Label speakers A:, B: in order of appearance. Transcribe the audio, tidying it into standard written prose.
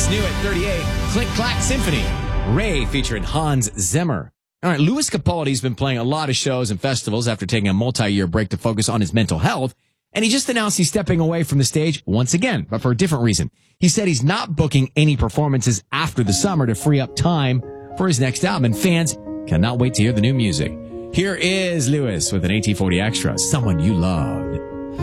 A: It's new at 38. Click Clack Symphony. Ray featuring Hans Zimmer. All right, Louis Capaldi's been playing a lot of shows and festivals after taking a multi-year break to focus on his mental health. And he just announced he's stepping away from the stage once again, but for a different reason. He said he's not booking any performances after the summer to free up time for his next album. And fans cannot wait to hear the new music. Here is Louis with an AT40 Extra, Someone You Loved.